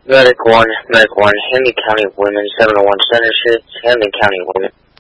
Medic 1, Medic 1, Henry County Women, 701 Center Street, Henry County Women.